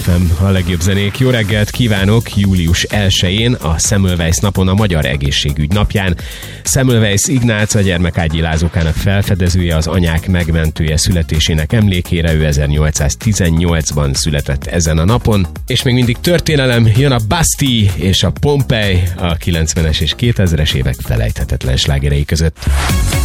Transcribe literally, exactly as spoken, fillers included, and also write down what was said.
ef em, a legjobb zenék. Jó reggelt kívánok július elsején, a Semmelweis napon, a Magyar Egészségügy napján. Semmelweis Ignác, a gyermekágyilázókának felfedezője, az anyák megmentője születésének emlékére. Ő ezernyolcszáztizennyolcban született ezen a napon. És még mindig történelem, jön a Bastille és a Pompeii a kilencvenes és kétezres évek felejthetetlen slágerei között.